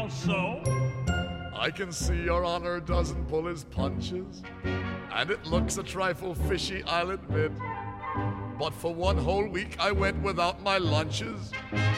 so? I can see your honor doesn't pull his punches, and it looks a trifle fishy, I'll admit. But for one whole week I went without my lunches,